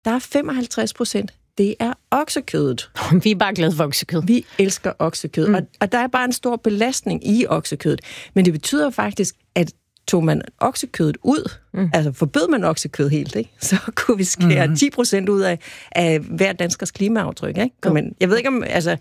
der er 55%. Det er oksekødet. Vi er bare glade for oksekød. Vi elsker oksekød, og der er bare en stor belastning i oksekødet. Men det betyder faktisk, at tog man oksekødet ud, altså forbød man oksekød helt, ikke? Så kunne vi skære 10% ud af hver danskers klimaaftryk, ikke? Jeg ved ikke om, altså,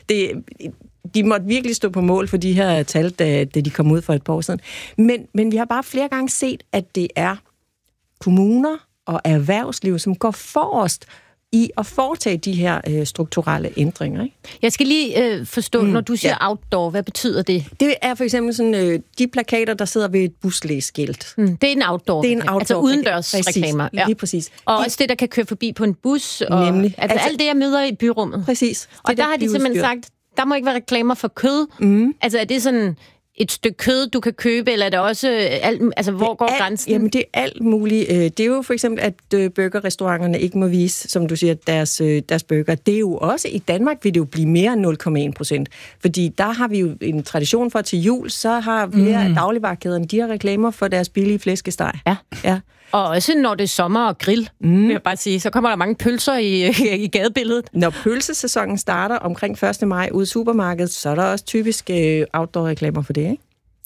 de måtte virkelig stå på mål for de her tal, da de kom ud for et par år siden. Men vi har bare flere gange set, at det er kommuner og erhvervsliv, som går forrest i at foretage de her strukturelle ændringer, ikke? Jeg skal lige forstå, når du siger outdoor, hvad betyder det? Det er for eksempel sådan, de plakater, der sidder ved et buslæsskilt. Det er en outdoor. Det er en outdoor. Altså udendørs reklamer. Ja. Lige præcis. Og også det, der kan køre forbi på en bus. Og, nemlig. Altså alt det, jeg møder i byrummet. Præcis. Og der har de simpelthen sagt, der må ikke være reklamer for kød. Altså er det sådan et stykke kød, du kan købe, eller er det også hvor går grænsen? Jamen, det er alt muligt. Det er jo for eksempel, at burgerrestauranterne ikke må vise, som du siger, deres burger. Det er jo også, i Danmark vil det jo blive mere end 0,1%. Fordi der har vi jo en tradition for til jul, så har flere af dagligvarekæderne, de har reklamer for deres billige flæskesteg. Ja. Og også når det er sommer og grill, vil jeg bare sige, så kommer der mange pølser i gadebilledet. Når pølsesæsonen starter omkring 1. maj ude i supermarkedet, så er der også typisk outdoor-reklamer for det, ikke?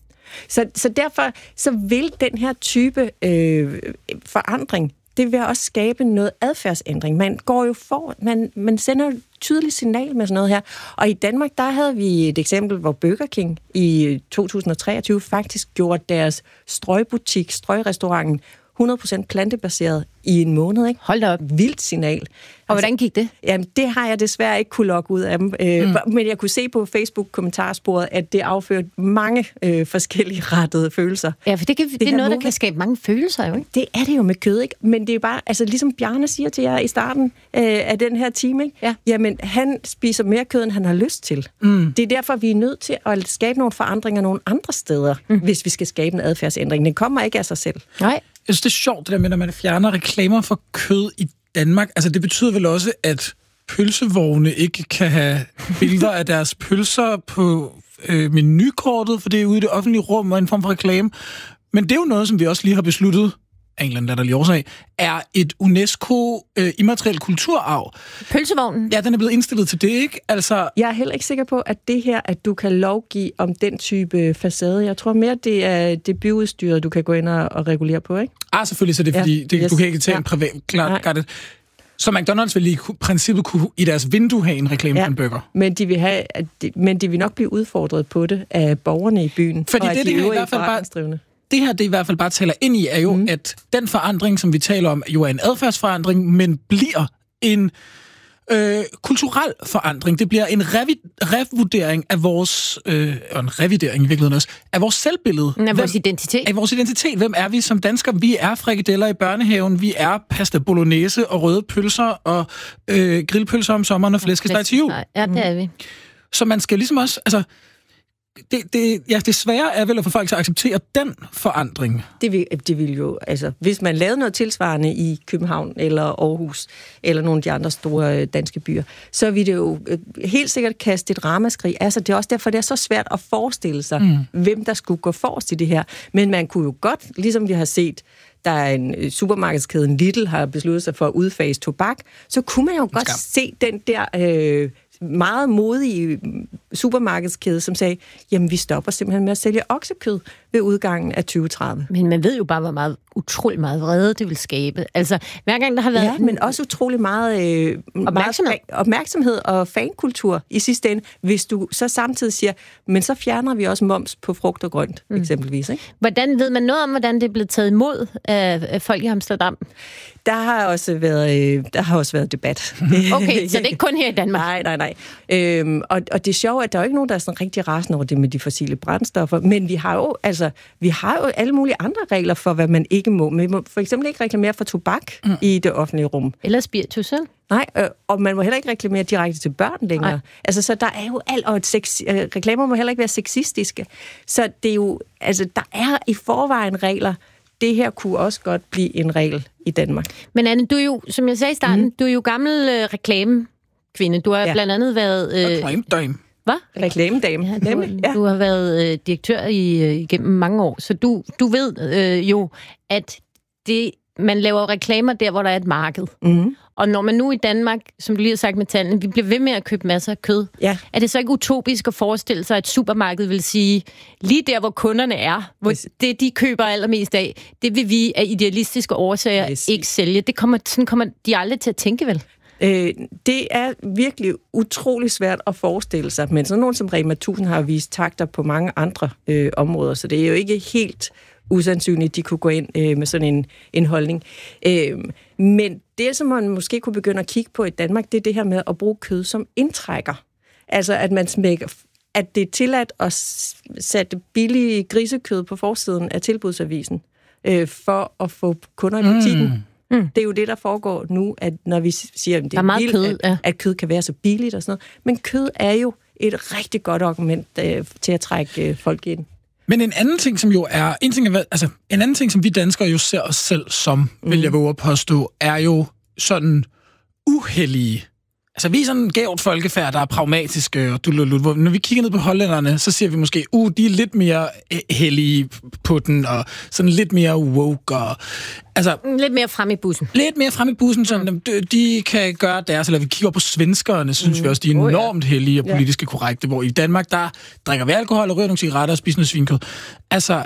Så derfor så vil den her type forandring, det vil også skabe noget adfærdsændring. Man går jo man sender jo et tydeligt signal med sådan noget her. Og i Danmark, der havde vi et eksempel, hvor Burger King i 2023 faktisk gjorde deres strøgrestauranten 100% plantebaseret i en måned, ikke? Hold da op. Vildt signal. Og hvordan gik det? Jamen, det har jeg desværre ikke kunne logge ud af dem. Men jeg kunne se på Facebook-kommentarsporet, at det afførte mange forskellige rettede følelser. Ja, for det er noget, der kan skabe mange følelser, jo, ikke? Det er det jo med kød, ikke? Men det er bare, altså ligesom Bjarne siger til jer i starten af den her time, ikke? Ja. Jamen, han spiser mere kød, end han har lyst til. Det er derfor, vi er nødt til at skabe nogle forandringer nogle andre steder, hvis vi skal skabe en adfærdsændring. Den kommer ikke af sig selv. Nej. Jeg synes, det er sjovt, det der med, når man fjerner reklamer for kød i Danmark. Altså, det betyder vel også, at pølsevogne ikke kan have billeder af deres pølser på menukortet, for det er ude i det offentlige rum og en form for reklame. Men det er jo noget, som vi også lige har besluttet, af en eller anden latterlig årsag, er et UNESCO immateriel kulturarv. Pølsevognen? Ja, den er blevet indstillet til det, ikke? Altså... Jeg er heller ikke sikker på, at det her, at du kan lovgive om den type facade. Jeg tror mere, det er det byudstyret, du kan gå ind og regulere på, ikke? Selvfølgelig, så det er fordi, du kan ikke tage en privat... Klart det. Så McDonald's vil i princippet kunne i deres vindue have en reklame for en burger. Men de vil nok blive udfordret på det af borgerne i byen. Fordi det er i hvert fald bare... Det her, det i hvert fald bare taler ind i, er jo, at den forandring, som vi taler om, jo er en adfærdsforandring, men bliver en kulturel forandring. Det bliver en revurdering af vores, og en revidering i virkeligheden også, af vores selvbillede. Af vores identitet. Af vores identitet. Hvem er vi som danskere? Vi er frikadeller i børnehaven, vi er pasta bolognese og røde pølser og grillpølser om sommeren og flæskesteg til jul. Ja, det er vi. Så man skal ligesom også... Altså, det svære er vel at få folk til at acceptere den forandring. Det vil jo, altså, hvis man lavede noget tilsvarende i København eller Aarhus eller nogle af de andre store danske byer, så vil det jo helt sikkert kaste et ramaskrig. Altså, det er også derfor, det er så svært at forestille sig, hvem der skulle gå forrest i det her. Men man kunne jo godt, ligesom vi har set, der er en supermarkedskæden Lidl har besluttet sig for at udfase tobak, så kunne man jo godt se den der... meget modige supermarkedskæde, som sagde, jamen vi stopper simpelthen med at sælge oksekød ved udgangen af 2030. Men man ved jo bare, hvor utrolig meget vrede det vil skabe. Altså, hver gang der har været... Ja, men også utrolig meget opmærksomhed og fankultur i sidste ende, hvis du så samtidig siger, men så fjerner vi også moms på frugt og grønt, eksempelvis. Ikke? Hvordan ved man noget om, hvordan det er blevet taget imod af folk i Amsterdam? Der har også været debat. Okay, så det er ikke kun her i Danmark? Nej. Og det er sjovt, at der er jo ikke nogen, der er sådan rigtig rasende over det med de fossile brændstoffer, men vi har jo alle mulige andre regler for, hvad man ikke må. Man må for eksempel ikke reklamere for tobak i det offentlige rum. Eller spiritus, eller? Nej, og man må heller ikke reklamere direkte til børn længere. Nej. Altså, så der er jo reklamer må heller ikke være sexistiske. Så det er jo, altså, der er i forvejen regler. Det her kunne også godt blive en regel i Danmark. Men Anne, du er jo, som jeg sagde i starten, du er jo gammel reklamekvinde. Du har blandt andet været... Reklamedame. Hvad? Reklamedame. Ja, du har været direktør igennem mange år, så du ved jo, at det man laver reklamer der, hvor der er et marked. Mm. Og når man nu i Danmark, som du lige har sagt med tallene, vi bliver ved med at købe masser af kød, er det så ikke utopisk at forestille sig, at supermarkedet vil sige, lige der, hvor kunderne er, hvor det, de køber allermest af, det vil vi af idealistiske årsager ikke sælge. Sådan kommer de aldrig til at tænke, vel? Det er virkelig utrolig svært at forestille sig, men sådan nogen som Rema 1000 har vist takter på mange andre områder, så det er jo ikke helt usandsynligt, de kunne gå ind med sådan en holdning. Men det, som man måske kunne begynde at kigge på i Danmark, det er det her med at bruge kød som indtrækker. Altså, at det er tilladt at sætte billige grisekød på forsiden af tilbudsavisen for at få kunder i butikken. Mm. Det er jo det, der foregår nu, at når vi siger, at det er vildt, kød, at kød kan være så billigt og sådan noget. Men kød er jo et rigtig godt argument til at trække folk ind. Men en anden ting, som jo er... En anden ting, som vi danskere jo ser os selv som, vil jeg våge at påstå, er jo sådan uheldige. Altså, vi er sådan en gævt folkefærd, der er pragmatiske, og når vi kigger ned på hollænderne, så ser vi måske, de er lidt mere hellige på den, og sådan lidt mere woke, og... Altså, lidt mere frem i bussen. Lidt mere frem i bussen, sådan, de kan gøre deres, eller vi kigger på svenskerne, så synes vi også, de er enormt hellige og politiske korrekte, hvor i Danmark, der drikker vi alkohol og ryger nogle cigaretter og spiser noget svinkød. Altså,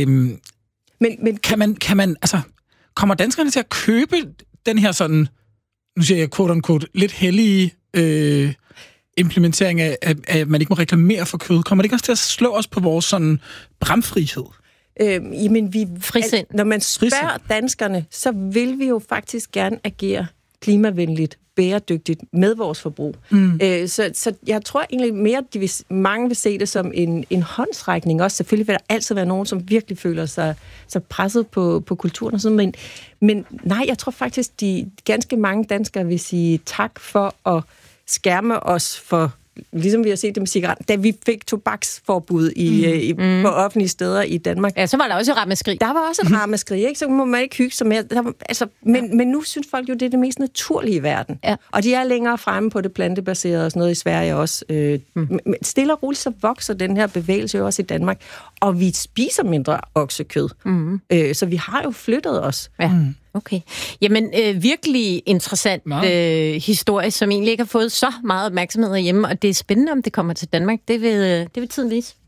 men kan man, altså, kommer danskerne til at købe den her sådan, nu siger jeg quote-unquote, lidt hellige implementering af, at man ikke må reklamere for kød? Kommer det ikke også til at slå os på vores sådan bramfrihed? Jamen, når man spørger danskerne, så vil vi jo faktisk gerne agere klimavenligt, bæredygtigt med vores forbrug. Så jeg tror egentlig mere, at mange vil se det som en håndsrækning også. Selvfølgelig vil der altid være nogen, som virkelig føler sig så presset på kulturen og sådan, men nej, jeg tror faktisk, de ganske mange danskere vil sige tak for at skærme os for, ligesom vi har set det med cigaretter, da vi fik tobaksforbud på offentlige steder i Danmark. Ja, så var der også et ramaskrig. Der var også et ramaskrig, ikke? Så må man ikke hygge sig mere. Men nu synes folk jo, det er det mest naturlige i verden. Ja. Og de er længere fremme på det plantebaserede og sådan noget i Sverige også. Men stille og roligt, så vokser den her bevægelse jo også i Danmark. Og vi spiser mindre oksekød. Så vi har jo flyttet os. Ja. Okay. Jamen, virkelig interessant historie, som egentlig ikke har fået så meget opmærksomhed hjemme, og det er spændende, om det kommer til Danmark. Det vil tiden vise.